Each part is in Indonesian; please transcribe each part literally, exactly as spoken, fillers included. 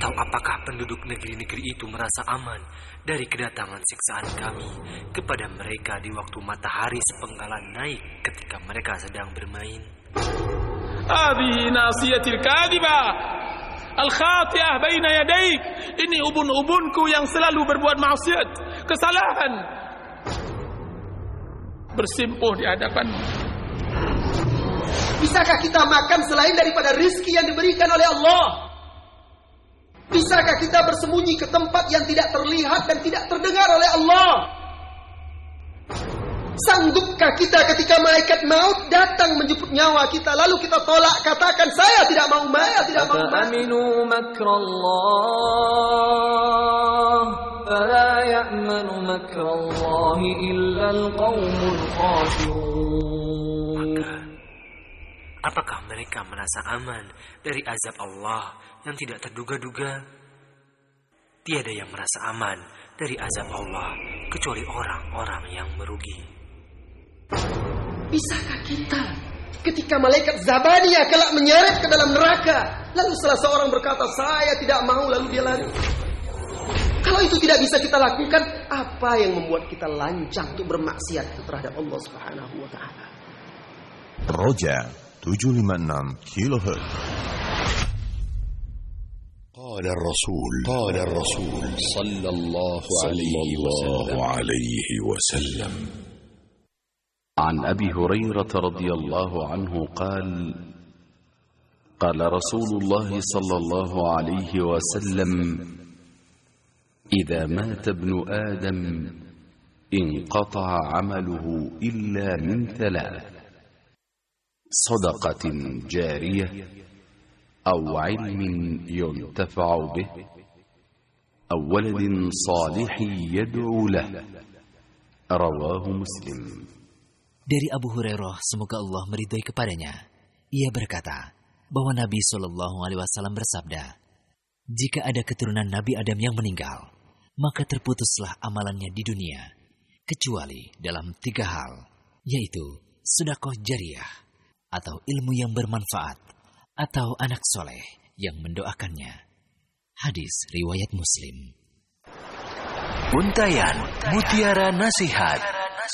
Atau apakah penduduk negeri-negeri itu merasa aman dari kedatangan siksaan kami kepada mereka di waktu matahari sepenggalan naik ketika mereka sedang bermain? Hadhihi nasiyatil kadhibah al-khati'ah baina yadaik. Ini ubun-ubunku yang selalu berbuat maksiat, kesalahan, bersimpuh di hadapanmu. Bisakah kita makan selain daripada rizki yang diberikan oleh Allah? Bisakah kita bersembunyi ke tempat yang tidak terlihat dan tidak terdengar oleh Allah? Sanggupkah kita ketika malaikat maut datang menjemput nyawa kita, lalu kita tolak, katakan saya tidak mau mati, tidak mau mati? Aminu makrallah, fala ya'manu makrallahi illa al-qaumul khasirun. Apakah mereka merasa aman dari azab Allah yang tidak terduga-duga? Tiada yang merasa aman dari azab Allah kecuali orang-orang yang merugi. Bisakah kita ketika malaikat Zabaniyah kelak menyeret ke dalam neraka, lalu salah seorang berkata saya tidak mau, lalu dia lari? Kalau itu tidak bisa kita lakukan, apa yang membuat kita lancang untuk bermaksiat terhadap Allah Subhanahu wa taala? Roja tujuh lima enam kilohertz. قال الرسول قال الرسول صلى الله عليه وسلم عن أبي هريرة رضي الله عنه قال قال رسول الله صلى الله عليه وسلم إذا مات ابن آدم انقطع عمله إلا من ثلاث: صدقة جارية أو علم ينتفع به أو ولد صالح يدعو له. رواه مسلم. Dari Abu Hurairah, semoga Allah meridhai kepadanya, ia berkata bahwa Nabi Shallallahu Alaihi Wasallam bersabda, jika ada keturunan Nabi Adam yang meninggal, maka terputuslah amalannya di dunia, kecuali dalam tiga hal, yaitu sedekah jariyah, atau ilmu yang bermanfaat, atau anak soleh yang mendoakannya. Hadis riwayat Muslim. Untayan Mutiara Nasihat.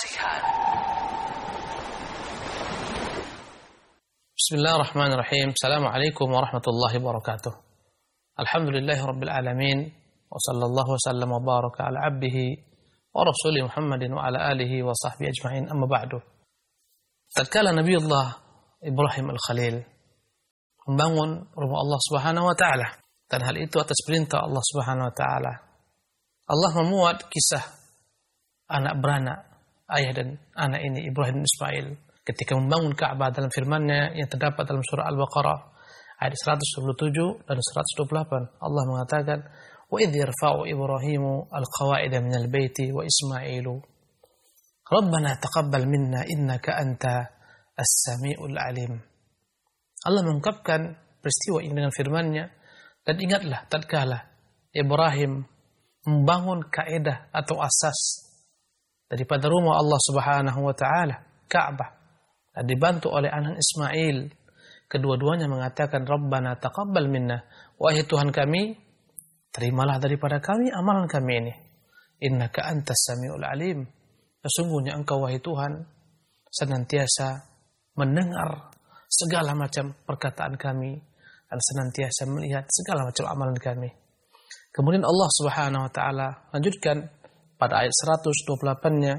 Bismillahirrahmanirrahim. Assalamualaikum warahmatullahi wabarakatuh. Alhamdulillahi rabbil alamin. Wa sallallahu wasallam wa baraka ala abdihi wa rasuli Muhammadin wa ala alihi wa sahbihi ajma'in, amma ba'du. Tatkala Nabiullah Ibrahim al-Khalil membangun rumah Allah Subhanahu wa taala, dan hal itu atas perintah Allah Subhanahu wa taala, Allah memuat kisah anak beranak ayah dan anak ini, Ibrahim dan Ismail, ketika membangun Ka'bah dalam firman-Nya yang terdapat dalam surah Al-Baqarah ayat seratus dua puluh tujuh dan seratus dua puluh delapan. Allah mengatakan, "Wa idh yarfa'u Ibrahimu al-qawa'ida minal baiti wa Ismailu Rabbana taqabbal minna innaka anta as-sami'ul alim." Allah mengungkapkan peristiwa ini dengan firman-Nya, dan ingatlah tatkala Ibrahim membangun kaidah atau asas daripada rumah Allah Subhanahu wa taala, Ka'bah, dan dibantu oleh anak Ismail. Kedua-duanya mengatakan, Rabbana taqabbal minna, wahai Tuhan kami, terimalah daripada kami amalan kami ini. Innaka antas samiul alim. Sesungguhnya Engkau wahai Tuhan senantiasa mendengar segala macam perkataan kami dan senantiasa melihat segala macam amalan kami. Kemudian Allah Subhanahu wa taala lanjutkan pada ayat seratus dua puluh delapan-nya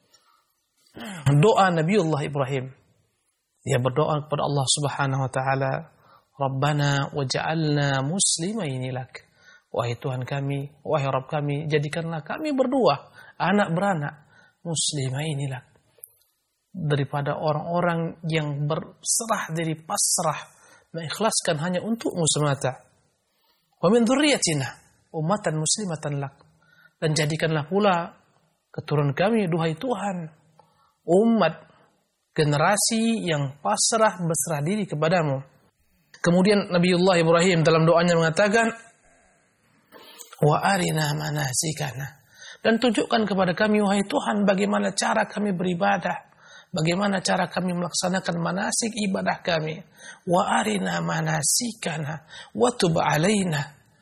doa Nabiullah Ibrahim. Dia berdoa kepada Allah Subhanahu wa taala, Rabbana waj'alna muslimaini lak. Wahai Tuhan kami, wahai Rabb kami, jadikanlah kami berdua anak beranak muslimaini lak, daripada orang-orang yang berserah diri, pasrah, mengikhlaskan hanya untukmu semata. Wa min dzurriyyatina ummatan muslimatan lak, dan jadikanlah pula keturunan kami, duhai Tuhan, umat, generasi yang pasrah berserah diri kepadamu. Kemudian Nabiullah Ibrahim dalam doanya mengatakan, wa arina manasikana, dan tunjukkan kepada kami wahai Tuhan bagaimana cara kami beribadah, bagaimana cara kami melaksanakan manasik ibadah kami. Wa arina manasikana wa tub alaina,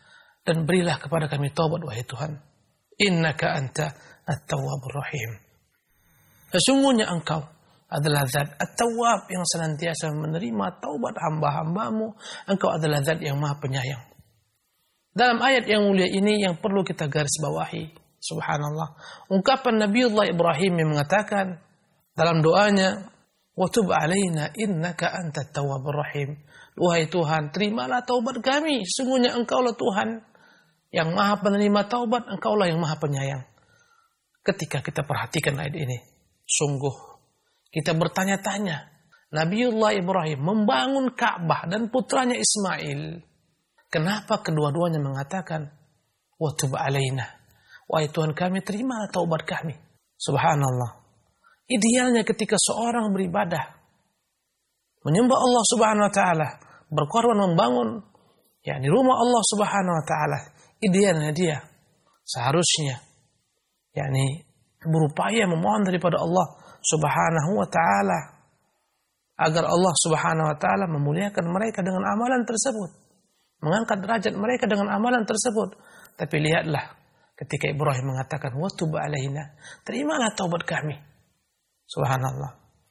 dan berilah kepada kami taubat wahai Tuhan. Innaka anta at-tawwabur rahim. Sesungguhnya engkau adalah zat at-tawwab yang senantiasa menerima taubat hamba-hambamu. Engkau adalah zat yang maha penyayang. Dalam ayat yang mulia ini yang perlu kita garis bawahi, subhanallah, ungkapan Nabiullah Ibrahim yang mengatakan dalam doanya, wa tub alaina innaka antat tawwabur rahim. Wahai Tuhan, terimalah taubat kami. Sesungguhnya engkaulah Tuhan yang maha penerima taubat, engkaulah yang maha penyayang. Ketika kita perhatikan ayat ini, sungguh kita bertanya-tanya. Nabiullah Ibrahim membangun Ka'bah dan putranya Ismail. Kenapa kedua-duanya mengatakan, wa tub alaina. Wahai Tuhan kami, terimalah taubat kami. Subhanallah. Idealnya ketika seorang beribadah, menyembah Allah Subhanahu wa taala, berkorban membangun yakni rumah Allah Subhanahu wa taala, idealnya dia seharusnya yakni berupaya memohon daripada Allah Subhanahu wa taala agar Allah Subhanahu wa taala memuliakan mereka dengan amalan tersebut, mengangkat derajat mereka dengan amalan tersebut. Tapi lihatlah ketika Ibrahim mengatakan wa tub alaina, terimalah taubat kami. Subhanallah.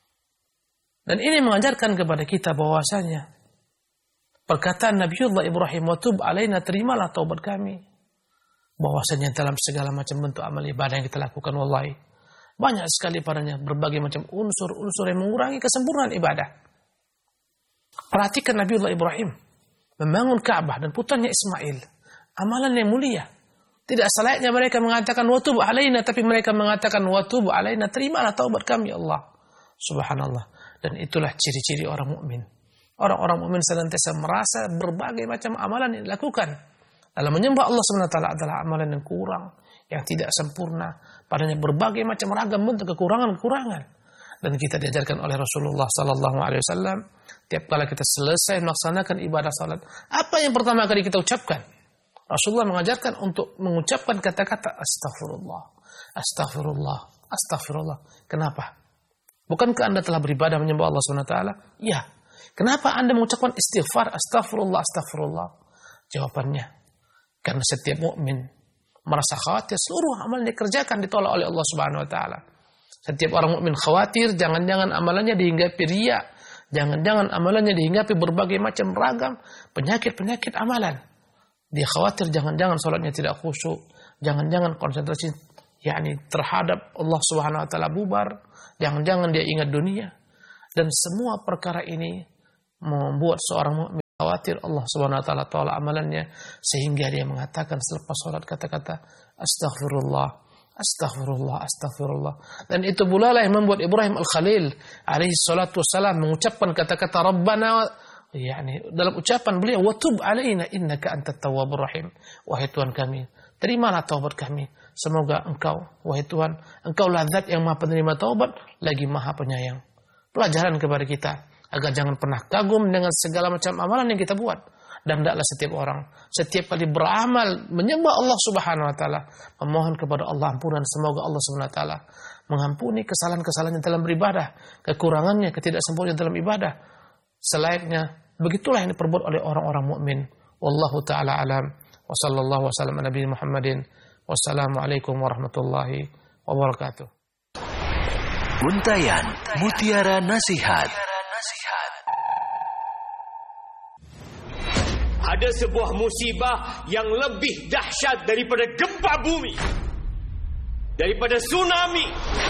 Dan ini mengajarkan kepada kita bahwasanya perkataan Nabiullah Ibrahim, wa tub alaina, terimalah taubat kami, bahwasanya dalam segala macam bentuk amal ibadah yang kita lakukan, wallahi banyak sekali padanya berbagai macam unsur-unsur yang mengurangi kesempurnaan ibadah. Perhatikan Nabiullah Ibrahim membangun Ka'bah dan putranya Ismail, amalan yang mulia. Tidak selayaknya mereka mengatakan wa tub alaina, tapi mereka mengatakan wa tub alaina, terimalah taubat kami Allah. Subhanallah. Dan itulah ciri-ciri orang mukmin. Orang-orang mukmin senantiasa merasa berbagai macam amalan yang dilakukan dalam menyembah Allah Subhanahu wa taala adalah amalan yang kurang, yang tidak sempurna, padanya berbagai macam ragam bentuk kekurangan-kekurangan. Dan kita diajarkan oleh Rasulullah sallallahu alaihi wasallam, tiap kali kita selesai melaksanakan ibadah salat, apa yang pertama kali kita ucapkan? Rasulullah mengajarkan untuk mengucapkan kata-kata astaghfirullah, astaghfirullah, astaghfirullah. Kenapa? Bukankah Anda telah beribadah menyembah Allah Subhanahu wa taala? Ya. Kenapa Anda mengucapkan istighfar, astaghfirullah, astaghfirullah? Jawabannya, karena setiap mukmin merasa khawatir seluruh amal yang dikerjakan ditolak oleh Allah Subhanahu wa taala. Setiap orang mukmin khawatir jangan-jangan amalannya dihinggapi riya, jangan-jangan amalannya dihinggapi berbagai macam ragam penyakit-penyakit amalan. Dia khawatir jangan-jangan salatnya tidak khusyuk, jangan-jangan konsentrasi yakni terhadap Allah Subhanahu wa taala bubar, jangan-jangan dia ingat dunia. Dan semua perkara ini membuat seorang mukmin khawatir Allah Subhanahu wa taala tolak amalannya, sehingga dia mengatakan selepas salat kata-kata astaghfirullah, astaghfirullah, astaghfirullah. Dan itu pula lah yang membuat Ibrahim Al-Khalil alaihi salatu wassalam mengucapkan kata-kata Rabbana, yakni dalam ucapan beliau wa tub alaina innaka antat tawwabur rahim. Wahai Tuhan kami, terimalah taubat kami. Semoga engkau, wahai Tuhan, engkaulah zat yang maha penerima taubat lagi maha penyayang. Pelajaran kepada kita agar jangan pernah kagum dengan segala macam amalan yang kita buat. Dan hendaklah setiap orang setiap kali beramal menyembah Allah Subhanahu wa taala, memohon kepada Allah ampunan, semoga Allah Subhanahu wa taala mengampuni kesalahan-kesalahannya dalam beribadah, kekurangannya, ketidaksempurnaan dalam ibadah. Selayaknya begitulah yang diperbuat oleh orang-orang mukmin. Wallahu taala alam. Wa sallallahu wasallam ala nabiyina Muhammadin. Wassalamualaikum warahmatullahi wabarakatuh. Untayan Mutiara Nasihat. Ada sebuah musibah yang lebih dahsyat daripada gempa bumi, daripada tsunami.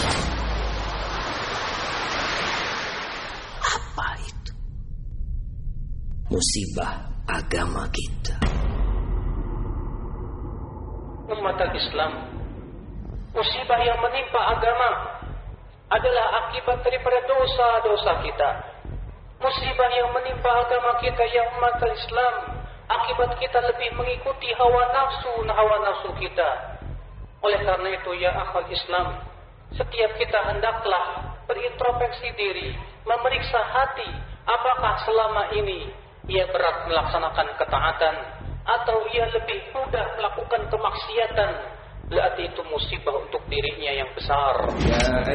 Apa itu? Musibah agama kita. Umat Islam, musibah yang menimpa agama adalah akibat daripada dosa-dosa kita. Musibah yang menimpa agama kita yang umat Islam, akibat kita lebih mengikuti hawa nafsu hawa nafsu kita. Oleh karena itu ya akhwal Islam, setiap kita hendaklah berintrospeksi diri, memeriksa hati, apakah selama ini ia berat melaksanakan ketaatan atau ia lebih mudah melakukan kemaksiatan. Berarti itu musibah untuk dirinya yang besar. Ya